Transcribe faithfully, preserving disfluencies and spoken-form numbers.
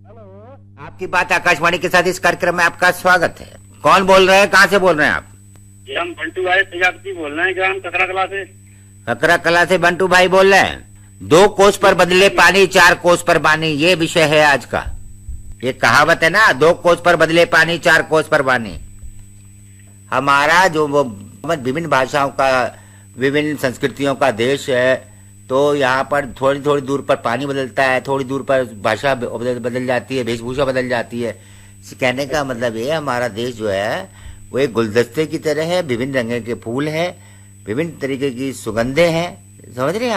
आपकी बात आकाशवाणी के साथ इस कार्यक्रम में आपका स्वागत है। कौन बोल रहे हैं, कहाँ से बोल रहे हैं आप? जी हम बंटू भाई प्रजापति बोल रहे हैं, ग्राम ककरा कला से। ककरा कला से बंटू भाई बोल रहे हैं। दो कोस पर बदले पानी, चार कोस पर पानी, ये विषय है आज का। ये कहावत है ना, दो कोस पर बदले पानी, चार कोस पर पानी। हमारा जो वो विभिन्न भाषाओं का, विभिन्न संस्कृतियों का देश है, तो यहाँ पर थोड़ी थोड़ी दूर पर पानी बदलता है, थोड़ी दूर पर भाषा बदल, बदल जाती है, वेशभूषा बदल जाती है। कहने का मतलब ये, हमारा देश जो है वो एक गुलदस्ते की तरह है, विभिन्न रंग के फूल हैं, विभिन्न तरीके की सुगंधें हैं, समझ रहे हैं?